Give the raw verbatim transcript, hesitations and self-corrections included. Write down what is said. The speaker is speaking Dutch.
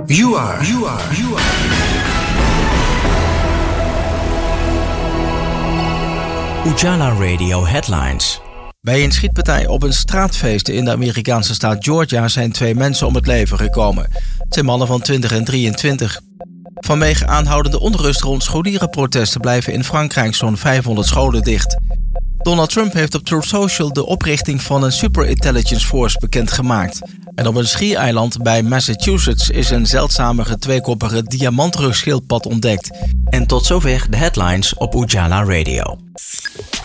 You are, you are, you are. Ujala Radio Headlines. Bij een schietpartij op een straatfeest in de Amerikaanse staat Georgia zijn twee mensen om het leven gekomen. Het zijn mannen van twintig en drieëntwintig. Vanwege aanhoudende onrust rond scholierenprotesten blijven in Frankrijk zo'n vijfhonderd scholen dicht. Donald Trump heeft op Truth Social de oprichting van een superintelligence force bekendgemaakt. En op een schiereiland bij Massachusetts is een zeldzamere tweekoppige diamantrugschildpad ontdekt. En tot zover de headlines op Ujala Radio.